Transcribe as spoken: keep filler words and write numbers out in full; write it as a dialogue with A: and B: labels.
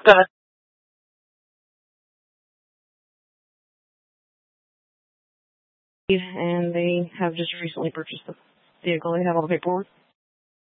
A: Go ahead. And they have just recently purchased the vehicle. They have all the paperwork.